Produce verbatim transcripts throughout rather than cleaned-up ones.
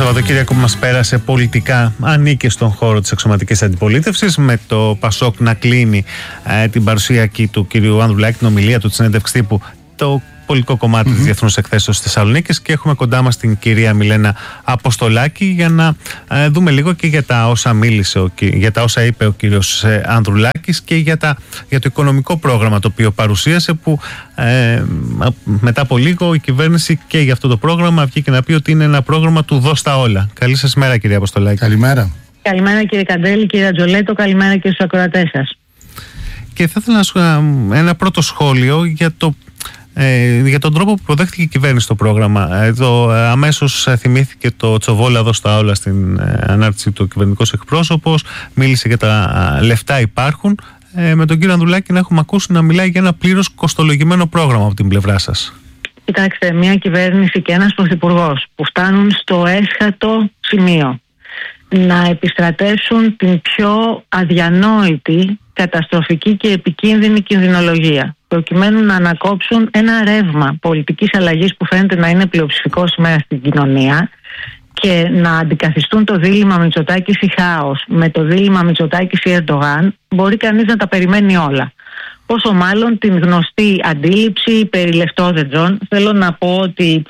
Σαββατοκύριακο που μας πέρασε πολιτικά ανήκε στον χώρο της αξιωματικής αντιπολίτευσης, με το Πασόκ να κλείνει ε, την παρουσιακή του κ. Ανδρουλάκη, την ομιλία του, τη συνέντευξη τύπου, το πολιτικό κομμάτι mm-hmm. της Διεθνούς Εκθέσεως της Θεσσαλονίκης, και έχουμε κοντά μας την κυρία Μιλένα Αποστολάκη για να ε, δούμε λίγο και για τα όσα μίλησε, ο, για τα όσα είπε ο κύριος ε, Ανδρουλάκης, και για, τα, για το οικονομικό πρόγραμμα το οποίο παρουσίασε, που ε, μετά από λίγο η κυβέρνηση και για αυτό το πρόγραμμα βγήκε να πει ότι είναι ένα πρόγραμμα του δώσ' τα όλα. Καλή σας μέρα, κυρία Αποστολάκη. Καλημέρα. Καλημέρα, κύριε Καντέλη, κύριε Τζολέτο, καλημέρα και στους ακροατές σας. Και θα ήθελα να σου ένα πρώτο σχόλιο για το Ε, για τον τρόπο που προδέχτηκε η κυβέρνηση το πρόγραμμα. Εδώ αμέσως θυμήθηκε το Τσοβόλα δώσ' τα όλα στην ε, ανάρτηση του κυβερνητικός εκπρόσωπος, μίλησε για τα α, λεφτά υπάρχουν, ε, με τον κύριο Ανδρουλάκη να έχουμε ακούσει να μιλάει για ένα πλήρως κοστολογημένο πρόγραμμα από την πλευρά σας. Κοιτάξτε, μια κυβέρνηση και ένας πρωθυπουργός που φτάνουν στο έσχατο σημείο να επιστρατεύσουν την πιο αδιανόητη, καταστροφική και επικίνδυνη κινδυνολογία, προκειμένου να ανακόψουν ένα ρεύμα πολιτικής αλλαγής που φαίνεται να είναι πλειοψηφικό σήμερα στην κοινωνία, και να αντικαθιστούν το δίλημμα Μητσοτάκης ή χάος με το δίλημμα Μητσοτάκης ή Ερντογάν, μπορεί κανείς να τα περιμένει όλα. Πόσο μάλλον την γνωστή αντίληψη περί λεφτόδεντρων. Θέλω να πω ότι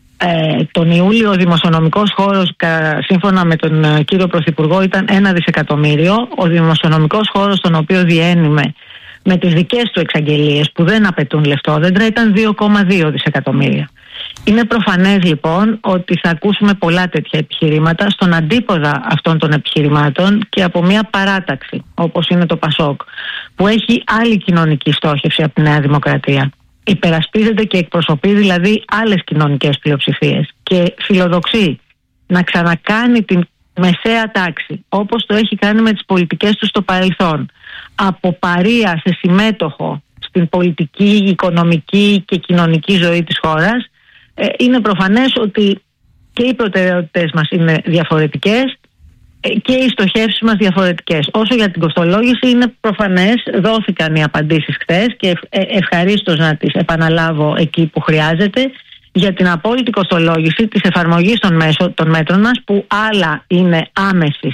ε, τον Ιούλιο ο δημοσιονομικός χώρος, σύμφωνα με τον ε, κύριο Πρωθυπουργό, ήταν ένα δισεκατομμύριο. Ο δημοσιονομικός χώρος, τον οποίο διένυμε με τις δικές του εξαγγελίες που δεν απαιτούν λεφτόδεντρα, ήταν δύο κόμμα δύο δισεκατομμύρια. Είναι προφανές λοιπόν ότι θα ακούσουμε πολλά τέτοια επιχειρήματα στον αντίποδα αυτών των επιχειρημάτων και από μια παράταξη όπως είναι το Πασόκ, που έχει άλλη κοινωνική στόχευση από τη Νέα Δημοκρατία. Υπερασπίζεται και εκπροσωπεί δηλαδή άλλες κοινωνικές πλειοψηφίες και φιλοδοξεί να ξανακάνει την μεσαία τάξη, όπως το έχει κάνει με τις πολιτικές του στο παρελθόν, από παρεία σε συμμέτοχο στην πολιτική, οικονομική και κοινωνική ζωή της χώρας. ε, είναι προφανές ότι και οι προτεραιότητες μας είναι διαφορετικές ε, και οι στοχεύσεις μας διαφορετικές. Όσο για την κοστολόγηση, είναι προφανές, δόθηκαν οι απαντήσεις χθες και ε, ευχαρίστως να τις επαναλάβω εκεί που χρειάζεται, για την απόλυτη κοστολόγηση της εφαρμογής των, μέσων, των μέτρων μας, που άλλα είναι άμεσης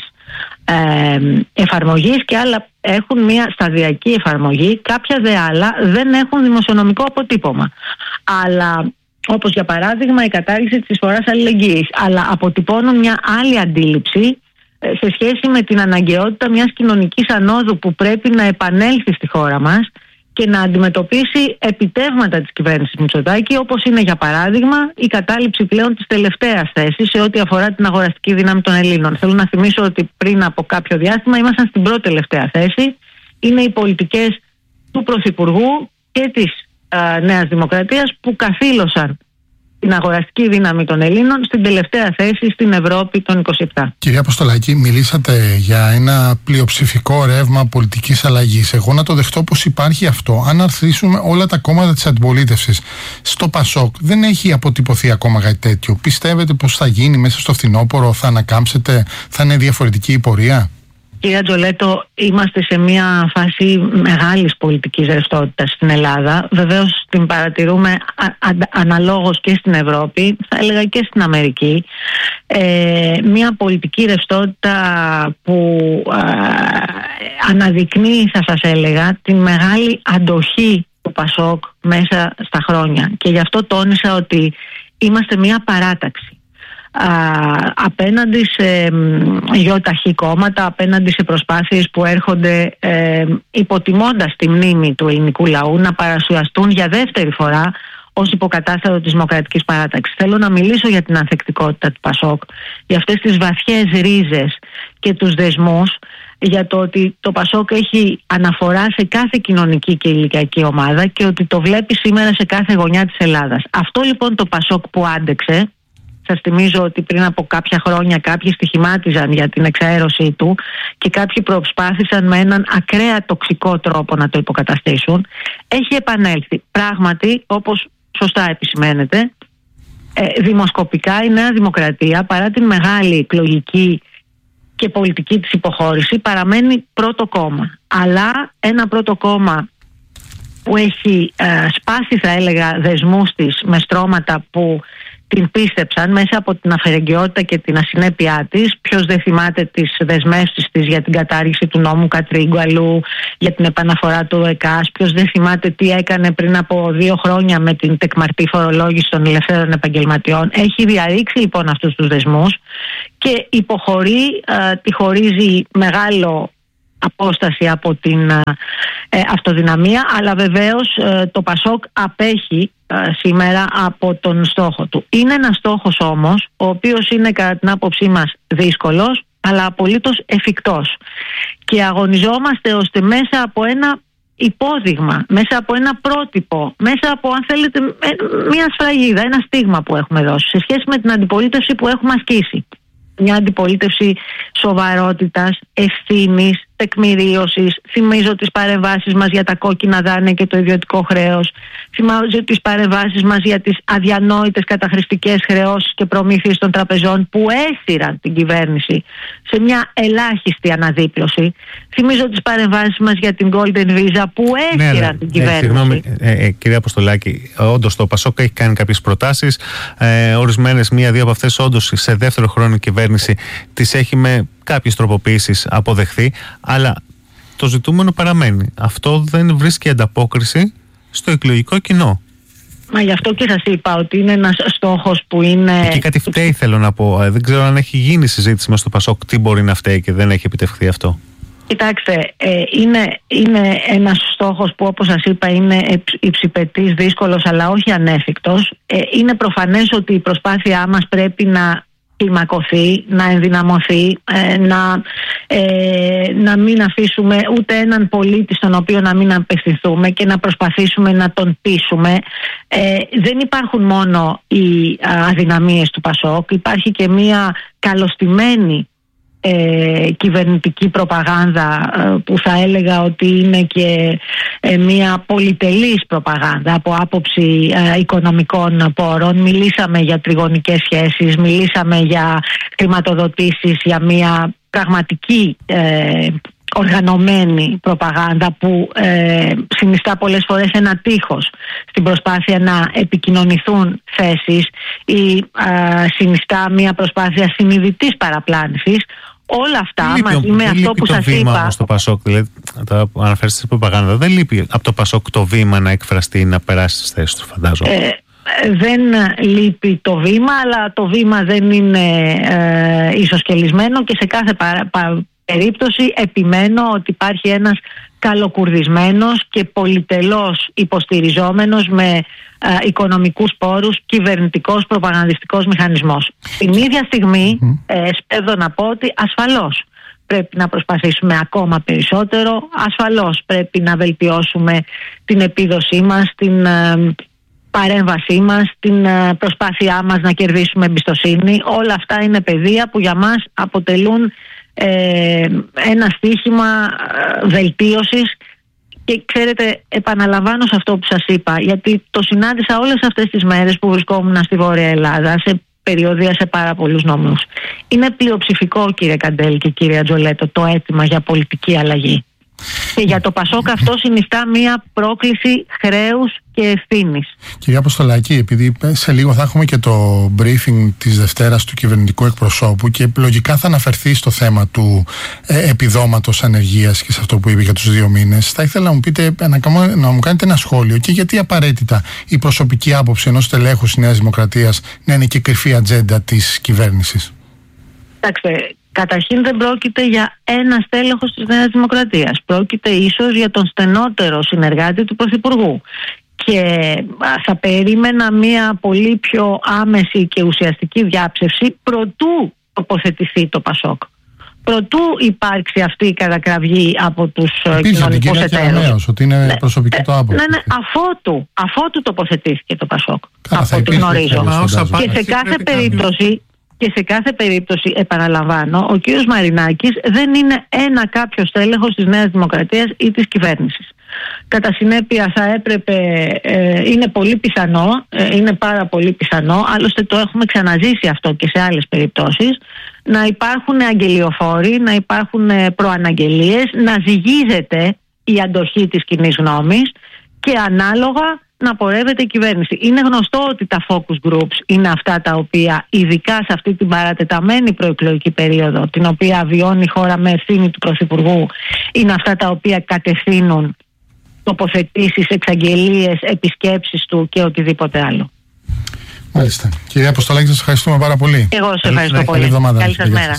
ε, εφαρμογής και άλλα έχουν μια σταδιακή εφαρμογή, κάποια δε άλλα δεν έχουν δημοσιονομικό αποτύπωμα. Αλλά, όπως για παράδειγμα η κατάργηση της εισφοράς αλληλεγγύης, αλλά αποτυπώνουν μια άλλη αντίληψη ε, σε σχέση με την αναγκαιότητα μιας κοινωνικής ανόδου που πρέπει να επανέλθει στη χώρα μας και να αντιμετωπίσει επιτεύγματα της κυβέρνησης Μητσοτάκη, όπως είναι για παράδειγμα η κατάληψη πλέον της τελευταίας θέσης σε ό,τι αφορά την αγοραστική δύναμη των Ελλήνων. Θέλω να θυμίσω ότι πριν από κάποιο διάστημα ήμασταν στην πρώτη τελευταία θέση. Είναι οι πολιτικές του Πρωθυπουργού και της α, Νέας Δημοκρατίας που καθήλωσαν την αγοραστική δύναμη των Ελλήνων στην τελευταία θέση στην Ευρώπη των είκοσι επτά. Κυρία Αποστολάκη, μιλήσατε για ένα πλειοψηφικό ρεύμα πολιτικής αλλαγής. Εγώ να το δεχτώ πως υπάρχει αυτό. Αν αρθρήσουμε όλα τα κόμματα της αντιπολίτευσης, στο Πασόκ δεν έχει αποτυπωθεί ακόμα κάτι τέτοιο. Πιστεύετε πως θα γίνει μέσα στο φθινόπωρο, θα ανακάμψετε, θα είναι διαφορετική η πορεία? Κυρία Τζολέτο, είμαστε σε μια φάση μεγάλης πολιτικής ρευστότητας στην Ελλάδα. Βεβαίως την παρατηρούμε α, α, αναλόγως και στην Ευρώπη, θα έλεγα και στην Αμερική. Ε, μια πολιτική ρευστότητα που α, αναδεικνύει, θα σας έλεγα, την μεγάλη αντοχή του Πασόκ μέσα στα χρόνια. Και γι' αυτό τόνισα ότι είμαστε μια παράταξη. Α, απέναντι σε γιοταχή κόμματα, απέναντι σε προσπάθειες που έρχονται ε, υποτιμώντας τη μνήμη του ελληνικού λαού να παρουσιαστούν για δεύτερη φορά ως υποκατάστατο της δημοκρατικής παράταξης. Θέλω να μιλήσω για την ανθεκτικότητα του Πασόκ, για αυτές τις βαθιές ρίζες και τους δεσμούς, για το ότι το Πασόκ έχει αναφορά σε κάθε κοινωνική και ηλικιακή ομάδα και ότι το βλέπει σήμερα σε κάθε γωνιά της Ελλάδας. Αυτό λοιπόν το Πασόκ που άντεξε, σας θυμίζω ότι πριν από κάποια χρόνια κάποιοι στοιχημάτιζαν για την εξαέρωσή του και κάποιοι προσπάθησαν με έναν ακραία τοξικό τρόπο να το υποκαταστήσουν, έχει επανέλθει. Πράγματι, όπως σωστά επισημαίνεται, ε, δημοσκοπικά η Νέα Δημοκρατία, παρά την μεγάλη εκλογική και πολιτική της υποχώρηση, παραμένει πρώτο κόμμα. Αλλά ένα πρώτο κόμμα που έχει ε, σπάσει, θα έλεγα, δεσμούς της με στρώματα που την πίστεψαν μέσα από την αφαιρεγγιότητα και την ασυνέπειά της. Ποιος δεν θυμάται τις δεσμεύσεις της για την κατάργηση του νόμου Κατρίγκουαλου, για την επαναφορά του ΕΚΑΣ? Ποιος δεν θυμάται τι έκανε πριν από δύο χρόνια με την τεκμαρτή φορολόγηση των ελευθέρων επαγγελματιών? Έχει διαρρήξει λοιπόν αυτούς τους δεσμούς και υποχωρεί, ε, τη χωρίζει μεγάλο απόσταση από την ε, αυτοδυναμία, αλλά βεβαίως ε, το ΠΑΣΟΚ απέχει ε, σήμερα από τον στόχο του. Είναι ένας στόχος όμως, ο οποίος είναι κατά την άποψή μας δύσκολος, αλλά απολύτως εφικτός. Και αγωνιζόμαστε ώστε μέσα από ένα υπόδειγμα, μέσα από ένα πρότυπο, μέσα από, αν θέλετε, μια σφραγίδα, ένα στίγμα που έχουμε δώσει σε σχέση με την αντιπολίτευση που έχουμε ασκήσει. Μια αντιπολίτευση σοβαρότητας, ευθύνης, τεκμηρίωσης. Θυμίζω τις παρεμβάσεις μας για τα κόκκινα δάνεια και το ιδιωτικό χρέος. Θυμίζω τις παρεμβάσεις μας για τις αδιανόητες καταχρηστικές χρεώσεις και προμήθειες των τραπεζών που έσυραν την κυβέρνηση σε μια ελάχιστη αναδίπλωση. Θυμίζω τις παρεμβάσεις μας για την Golden Visa που έσυραν ναι, την κυβέρνηση. Ε, συγγνώμη, ε, ε, κυρία Αποστολάκη, όντως το ΠΑΣΟΚ έχει κάνει κάποιες προτάσεις. Ε, ορισμένες, μία-δύο από αυτές, όντως σε δεύτερο χρόνο η κυβέρνηση τις έχει με κάποιες τροποποιήσεις αποδεχθεί, αλλά το ζητούμενο παραμένει. Αυτό δεν βρίσκει ανταπόκριση στο εκλογικό κοινό. Μα γι' αυτό και σας είπα ότι είναι ένας στόχος που είναι... Εκεί κάτι φταίει, θέλω να πω. Δεν ξέρω αν έχει γίνει συζήτηση με στο ΠΑΣΟΚ τι μπορεί να φταίει και δεν έχει επιτευχθεί αυτό. Κοιτάξτε, ε, είναι, είναι ένας στόχος που, όπως σας είπα, είναι υψηπετής, δύσκολος, αλλά όχι ανέφικτος. Ε, είναι προφανές ότι η προσπάθειά μας πρέπει να κλιμακωθεί, να ενδυναμωθεί, ε, να, ε, να μην αφήσουμε ούτε έναν πολίτη στον οποίο να μην απευθυνθούμε και να προσπαθήσουμε να τον πείσουμε. Ε, δεν υπάρχουν μόνο οι αδυναμίες του ΠΑΣΟΚ, υπάρχει και μια καλωστημένη Ε, κυβερνητική προπαγάνδα ε, που θα έλεγα ότι είναι και ε, μια πολυτελής προπαγάνδα από άποψη ε, οικονομικών πόρων. Μιλήσαμε για τριγωνικές σχέσεις, μιλήσαμε για χρηματοδοτήσεις, για μια πραγματική ε, οργανωμένη προπαγάνδα που ε, συνιστά πολλές φορές ένα τείχος στην προσπάθεια να επικοινωνηθούν θέσεις ή ε, συνιστά μια προσπάθεια συνειδητής παραπλάνησης. Όλα αυτά λείπει, μαζί με αυτό που σας είπα. Όμως στο ΠΑΣΟΚ, δηλαδή, τα αναφέρεστε στην προπαγάνδα, δεν λείπει από το ΠΑΣΟΚ το βήμα να εκφραστεί, να περάσει στις θέσεις του, φαντάζομαι. Ε, δεν λείπει το βήμα, αλλά το βήμα δεν είναι ε, ισοσκελισμένο και σε κάθε παρα, πα, περίπτωση επιμένω ότι υπάρχει ένας καλοκουρδισμένος και πολυτελώς υποστηριζόμενος με ε, οικονομικούς πόρους κυβερνητικός προπαγανδιστικός μηχανισμός. Την ίδια στιγμή mm. ε, σπέδω να πω ότι ασφαλώς πρέπει να προσπαθήσουμε ακόμα περισσότερο, ασφαλώς πρέπει να βελτιώσουμε την επίδοσή μας, την ε, παρέμβασή μας, την ε, προσπάθειά μας να κερδίσουμε εμπιστοσύνη. Όλα αυτά είναι πεδία που για μας αποτελούν Ε, ένα στίχημα ε, βελτίωσης και ξέρετε, επαναλαμβάνω σε αυτό που σας είπα, γιατί το συνάντησα όλες αυτές τις μέρες που βρισκόμουν στη Βόρεια Ελλάδα σε περιοδία σε πάρα πολλούς νόμους. Είναι πλειοψηφικό, κύριε Καντέλ και κύριε Ατζολέτο, το αίτημα για πολιτική αλλαγή. Και για το ΠΑΣΟΚ αυτό συνιστά μια πρόκληση χρέους και ευθύνης. Κυρία Αποστολάκη, επειδή σε λίγο θα έχουμε και το briefing της Δευτέρας του κυβερνητικού εκπροσώπου και λογικά θα αναφερθεί στο θέμα του ε, επιδόματος ανεργίας και σε αυτό που είπε για τους δύο μήνες, θα ήθελα να μου πείτε, να, να μου κάνετε ένα σχόλιο και γιατί απαραίτητα η προσωπική άποψη ενός τελέχους της Νέας Δημοκρατίας να είναι και κρυφή ατζέντα της κυβέρνησης. Κοιτάξτε, καταρχήν δεν πρόκειται για ένα στέλεχος της Νέας Δημοκρατίας. Πρόκειται ίσως για τον στενότερο συνεργάτη του Πρωθυπουργού. Και θα περίμενα μια πολύ πιο άμεση και ουσιαστική διάψευση προτού τοποθετηθεί το ΠΑΣΟΚ. Προτού υπάρξει αυτή η κατακραυγή από τους κοινωνικούς εταίρους. Ότι είναι ναι, προσωπική το άποψη. Ναι, ναι, αφότου, αφότου τοποθετήθηκε το ΠΑΣΟΚ. Καλά, από ό,τι γνωρίζω. Και σε κάθε περίπτωση... Και σε κάθε περίπτωση, επαναλαμβάνω, ο κύριος Μαρινάκης δεν είναι ένα κάποιο στέλεχος της Νέας Δημοκρατίας ή της κυβέρνησης. Κατά συνέπεια θα έπρεπε, ε, είναι πολύ πιθανό, ε, είναι πάρα πολύ πιθανό, άλλωστε το έχουμε ξαναζήσει αυτό και σε άλλες περιπτώσεις, να υπάρχουν αγγελιοφόροι, να υπάρχουν προαναγγελίες, να ζυγίζεται η αντοχή της κοινής γνώμης και ανάλογα να πορεύεται η κυβέρνηση. Είναι γνωστό ότι τα focus groups είναι αυτά τα οποία, ειδικά σε αυτή την παρατεταμένη προεκλογική περίοδο, την οποία βιώνει η χώρα με ευθύνη του Πρωθυπουργού, είναι αυτά τα οποία κατευθύνουν τοποθετήσεις, εξαγγελίες, επισκέψεις του και οτιδήποτε άλλο. Μάλιστα. Κυρία Αποστολάκη, σας ευχαριστούμε πάρα πολύ. Εγώ σας ευχαριστώ καλή, πολύ. Καλή εβδομάδα. Καλή σας μέρα.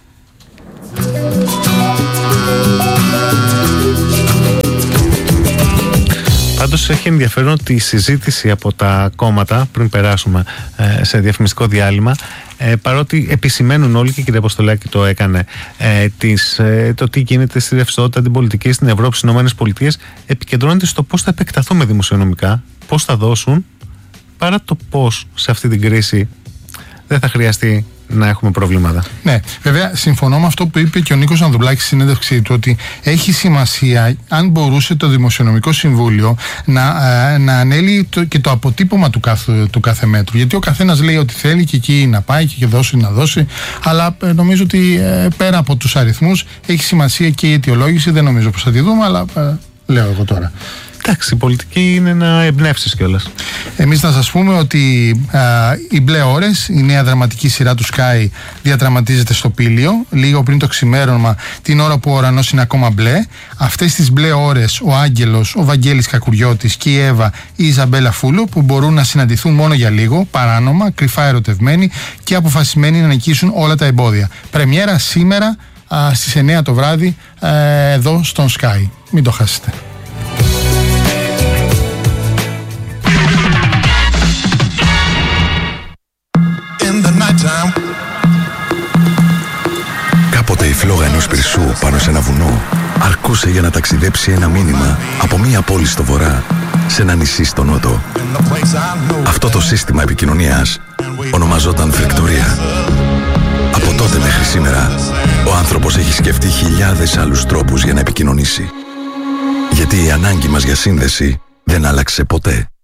Πάντως έχει ενδιαφέρον ότι η συζήτηση από τα κόμματα, πριν περάσουμε ε, σε διαφημιστικό διάλειμμα, ε, παρότι επισημαίνουν όλοι, και η κυρία Αποστολάκη το έκανε, ε, τις, ε, το τι γίνεται στη ρευστότητα, την πολιτική στην Ευρώπη, στις ΗΠΑ, επικεντρώνεται στο πώς θα επεκταθούμε δημοσιονομικά, πώς θα δώσουν, παρά το πώς σε αυτή την κρίση δεν θα χρειαστεί να έχουμε προβλήματα. Ναι, βέβαια συμφωνώ με αυτό που είπε και ο Νίκος Ανδρουλάκης στη συνέντευξή του, ότι έχει σημασία αν μπορούσε το Δημοσιονομικό Συμβούλιο να, να ανέλει το, και το αποτύπωμα του κάθε, του κάθε μέτρου. Γιατί ο καθένας λέει ότι θέλει και εκεί να πάει και δώσει να δώσει, αλλά ε, νομίζω ότι ε, πέρα από τους αριθμούς έχει σημασία και η αιτιολόγηση. Δεν νομίζω πως θα τη δούμε, αλλά ε, λέω εγώ τώρα. Εντάξει, η πολιτική είναι να εμπνεύσεις κιόλας. Εμείς να σας πούμε ότι α, οι Μπλε Ώρες, η νέα δραματική σειρά του Sky, διαδραματίζεται στο Πήλιο, λίγο πριν το ξημέρωμα, την ώρα που ο ουρανός είναι ακόμα μπλε. Αυτές τις Μπλε Ώρες, ο Άγγελος, ο Βαγγέλης Κακουριώτης και η Εύα, η Ιζαμπέλα Φούλο, που μπορούν να συναντηθούν μόνο για λίγο, παράνομα, κρυφά ερωτευμένοι και αποφασισμένοι να νικήσουν όλα τα εμπόδια. Πρεμιέρα σήμερα α, στις εννιά το βράδυ α, εδώ στον Sky. Μην το χάσετε. Κάποτε η φλόγα ενός πυρσού πάνω σε ένα βουνό αρκούσε για να ταξιδέψει ένα μήνυμα από μία πόλη στο βορρά σε ένα νησί στο νότο. Αυτό το σύστημα επικοινωνίας ονομαζόταν φρεκτορία. Από τότε μέχρι σήμερα ο άνθρωπος έχει σκεφτεί χιλιάδες άλλους τρόπους για να επικοινωνήσει. Γιατί η ανάγκη μας για σύνδεση δεν άλλαξε ποτέ.